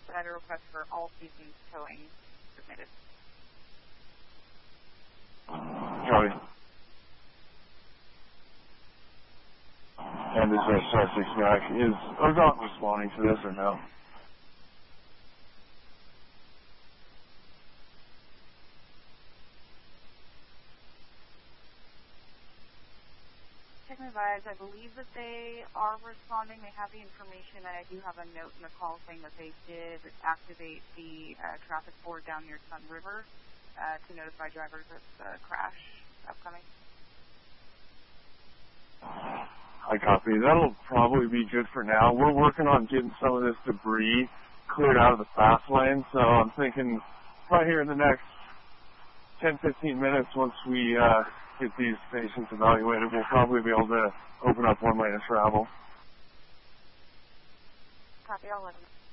expedite a request for all seasons towing submitted. Copy. And this is Sussex back. Is Ozark responding to this or no? Check my advise. I believe that they are responding. They have the information, and I do have a note in the call saying that they did activate the traffic board down near Sun River to notify drivers of the crash upcoming. I copy. That'll probably be good for now. We're working on getting some of this debris cleared out of the fast lane, so I'm thinking right here in the next 10-15 minutes, once we get these patients evaluated, we'll probably be able to open up one lane of travel. Copy, I'll let them know.